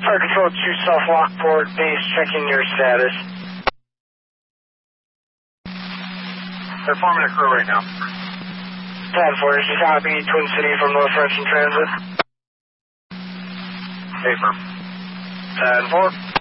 Fire Control 2 South Lockport base, checking your status. They're forming a crew right now. 10-4, this is copy, Twin City from Northwestern Transit. Paper. 10-4.